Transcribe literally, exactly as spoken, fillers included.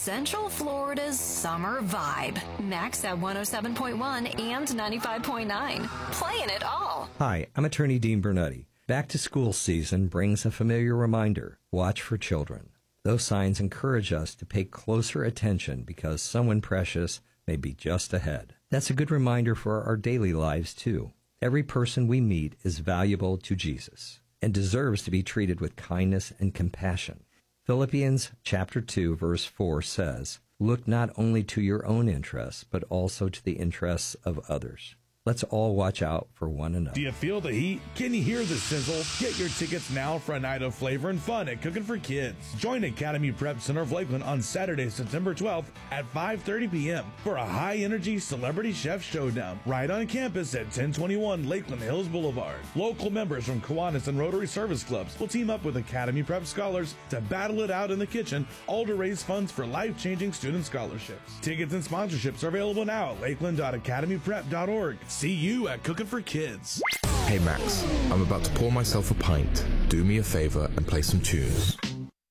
Central Florida's summer vibe. Max at one oh seven point one and ninety-five point nine. Playing it all. Hi, I'm attorney Dean Bernutti. Back to school season brings a familiar reminder. Watch for children. Those signs encourage us to pay closer attention because someone precious may be just ahead. That's a good reminder for our daily lives, too. Every person we meet is valuable to Jesus and deserves to be treated with kindness and compassion. Philippians chapter two, verse four says, "Look not only to your own interests, but also to the interests of others." Let's all watch out for one another. Do you feel the heat? Can you hear the sizzle? Get your tickets now for a night of flavor and fun at Cooking for Kids. Join Academy Prep Center of Lakeland on Saturday, September twelfth at five thirty p.m. for a high-energy celebrity chef showdown right on campus at ten twenty-one Lakeland Hills Boulevard. Local members from Kiwanis and Rotary Service Clubs will team up with Academy Prep scholars to battle it out in the kitchen, all to raise funds for life-changing student scholarships. Tickets and sponsorships are available now at lakeland dot academy prep dot org. See you at Cooking for Kids. Hey Max, I'm about to pour myself a pint. Do me a favor and play some tunes.